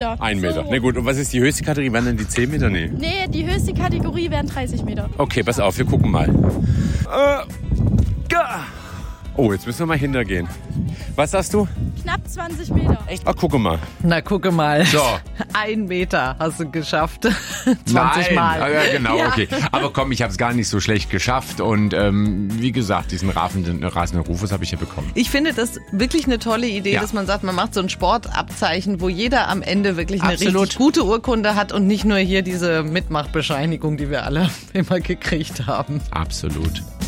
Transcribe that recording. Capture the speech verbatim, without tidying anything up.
Meter. Ein Meter. So. Na gut, und was ist die höchste Kategorie? Waren denn die zehn Meter? Nee. Nee, die höchste Kategorie wären dreißig Meter. Okay, pass auf, wir gucken mal. Äh, ga. Oh, jetzt müssen wir mal hintergehen. Was sagst du? Knapp zwanzig Meter. Echt? Ach, gucke mal. Na, gucke mal. So. Ein Meter hast du geschafft. zwanzig Nein. Mal. Ah, ja, genau, Ja. okay. Aber komm, ich habe es gar nicht so schlecht geschafft. Und ähm, wie gesagt, diesen rasenden, rasenden Rufus habe ich ja bekommen. Ich finde das wirklich eine tolle Idee, Ja. dass man sagt, man macht so ein Sportabzeichen, wo jeder am Ende wirklich eine Absolut. richtig gute Urkunde hat und nicht nur hier diese Mitmachbescheinigung, die wir alle immer gekriegt haben. Absolut.